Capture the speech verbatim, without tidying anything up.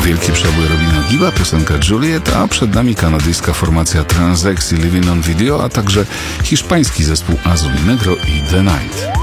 Wielki przebój Robina Giba, piosenka Juliet, a przed nami kanadyjska formacja Transexy Living on Video, a także hiszpański zespół Azul Negro i The Night.